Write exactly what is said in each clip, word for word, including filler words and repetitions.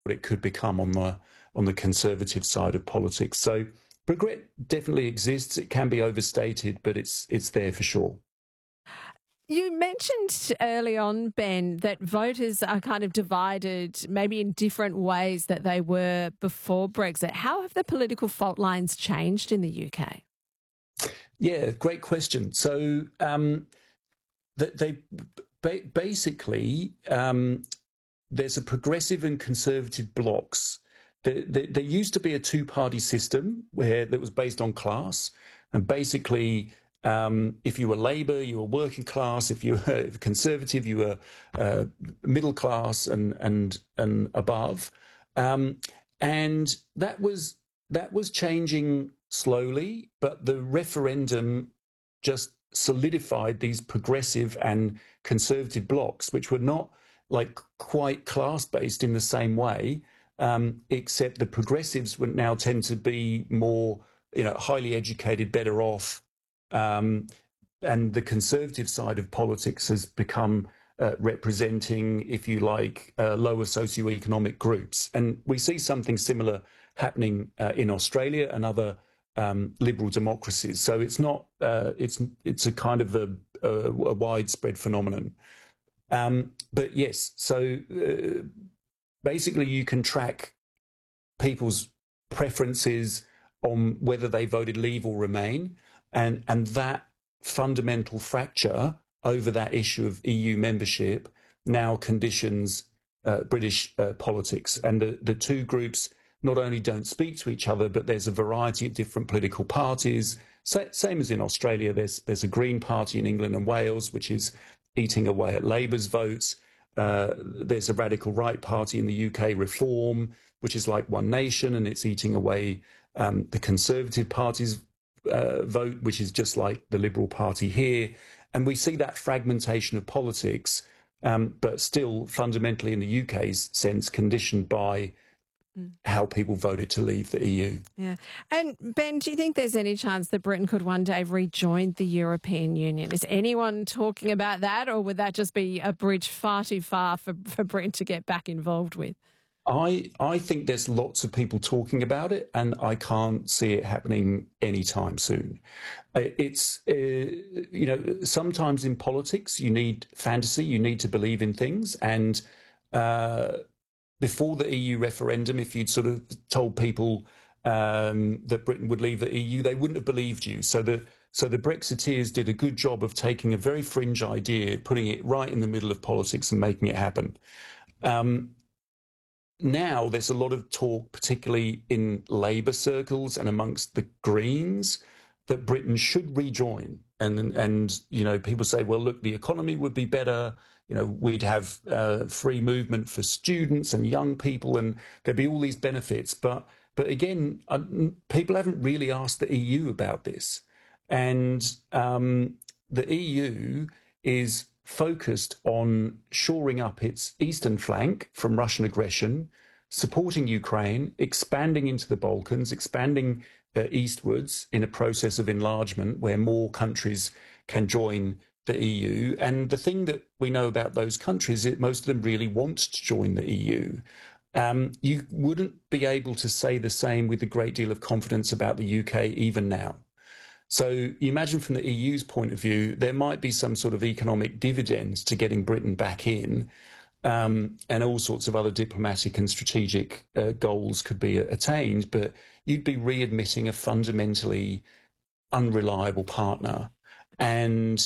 what it could become on the on the conservative side of politics. So regret definitely exists. It can be overstated, but it's it's there for sure. You mentioned early on, Ben, that voters are kind of divided maybe in different ways that they were before Brexit. How have the political fault lines changed in the U K? Yeah, great question. So um, they, they basically, um, there's a progressive and conservative blocks. There, there, there used to be a two-party system where that was based on class, and basically, um, if you were Labour, you were working class. If you were Conservative, you were uh, middle class and and and above. Um, and that was that was changing slowly, but the referendum just solidified these progressive and conservative blocks, which were not like quite class-based in the same way, um, except the progressives would now tend to be more, you know, highly educated, better off, um, and the conservative side of politics has become uh, representing, if you like, uh, lower socioeconomic groups. And we see something similar happening uh, in Australia and other um, liberal democracies. So it's not, uh, it's it's a kind of a, a, a widespread phenomenon. Um, but yes, so uh, basically you can track people's preferences on whether they voted Leave or Remain, and and that fundamental fracture over that issue of E U membership now conditions uh, British uh, politics. And the, the two groups not only don't speak to each other, but there's a variety of different political parties. So, same as in Australia, there's there's a Green Party in England and Wales, which is eating away at Labour's votes. Uh, there's a radical right party in the U K, Reform, which is like One Nation, and it's eating away um, the Conservative Party's uh, vote, which is just like the Liberal Party here. And we see that fragmentation of politics, um, but still fundamentally in the U K's sense conditioned by how people voted to leave the E U. Yeah. And Ben, do you think there's any chance that Britain could one day rejoin the European Union? Is anyone talking about that, or would that just be a bridge far too far for, for Britain to get back involved with? I, I think there's lots of people talking about it, and I can't see it happening anytime soon. It's, uh, you know, sometimes in politics you need fantasy, you need to believe in things, and uh, before the E U referendum, if you'd sort of told people um, that Britain would leave the E U, they wouldn't have believed you. So the so the Brexiteers did a good job of taking a very fringe idea, putting it right in the middle of politics and making it happen. Um, now there's a lot of talk, particularly in Labour circles and amongst the Greens, that Britain should rejoin. And, and you know, people say, well, look, the economy would be better. You know, we'd have uh, free movement for students and young people, and there'd be all these benefits. But but again, uh, people haven't really asked the E U about this. And um, the E U is focused on shoring up its eastern flank from Russian aggression, supporting Ukraine, expanding into the Balkans, expanding uh, eastwards in a process of enlargement where more countries can join the E U. And the thing that we know about those countries is that most of them really want to join the E U. Um, you wouldn't be able to say the same with a great deal of confidence about the U K even now. So you imagine from the E U's point of view, there might be some sort of economic dividends to getting Britain back in, um, and all sorts of other diplomatic and strategic uh, goals could be attained, but you'd be readmitting a fundamentally unreliable partner. And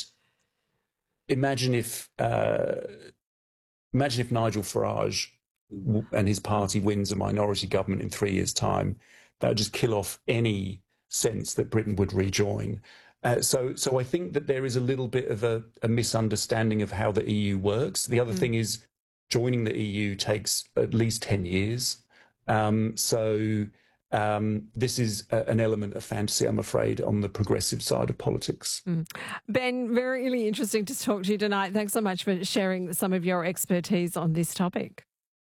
imagine if uh, imagine if Nigel Farage and his party wins a minority government in three years' time. That would just kill off any sense that Britain would rejoin. Uh, so, so I think that there is a little bit of a, a misunderstanding of how the E U works. The other mm. thing is joining the E U takes at least ten years. Um, so um, this is a, an element of fantasy, I'm afraid, on the progressive side of politics. Mm. Ben, very really interesting to talk to you tonight. Thanks so much for sharing some of your expertise on this topic.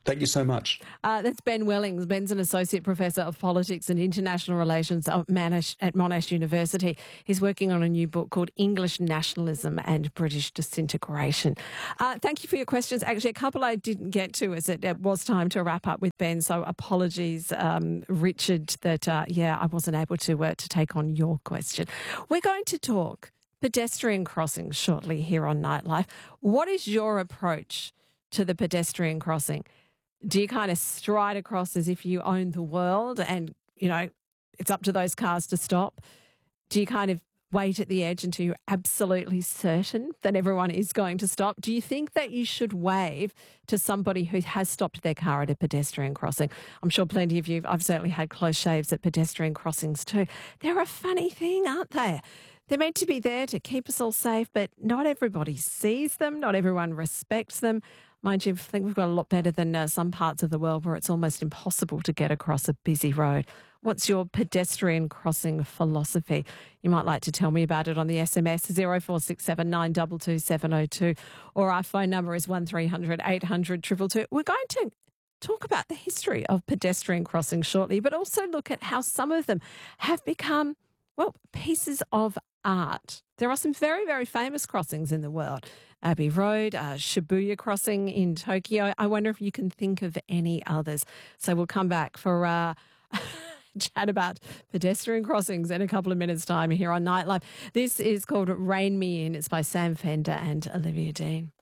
Thank you so much. Uh, that's Ben Wellings. Ben's an Associate Professor of Politics and International Relations at Monash, at Monash University. He's working on a new book called English Nationalism and British Disintegration. Uh, thank you for your questions. Actually, a couple I didn't get to as it, it was time to wrap up with Ben, so apologies, um, Richard, that, uh, yeah, I wasn't able to, uh, to take on your question. We're going to talk pedestrian crossings shortly here on Nightlife. What is your approach to the pedestrian crossing? Do you kind of stride across as if you own the world and, you know, it's up to those cars to stop? Do you kind of wait at the edge until you're absolutely certain that everyone is going to stop? Do you think that you should wave to somebody who has stopped their car at a pedestrian crossing? I'm sure plenty of you, I've certainly had close shaves at pedestrian crossings too. They're a funny thing, aren't they? They're meant to be there to keep us all safe, but not everybody sees them. Not everyone respects them. Mind you, I think we've got a lot better than uh, some parts of the world where it's almost impossible to get across a busy road. What's your pedestrian crossing philosophy? You might like to tell me about it on the S M S zero four six seven nine two two seven zero two, or our phone number is one three hundred eight hundred two two two. We're going to talk about the history of pedestrian crossings shortly, but also look at how some of them have become, well, pieces of art. There are some very, very famous crossings in the world. Abbey Road, uh, Shibuya Crossing in Tokyo. I wonder if you can think of any others. So we'll come back for uh, chat about pedestrian crossings in a couple of minutes' time here on Nightlife. This is called Rain Me In. It's by Sam Fender and Olivia Dean.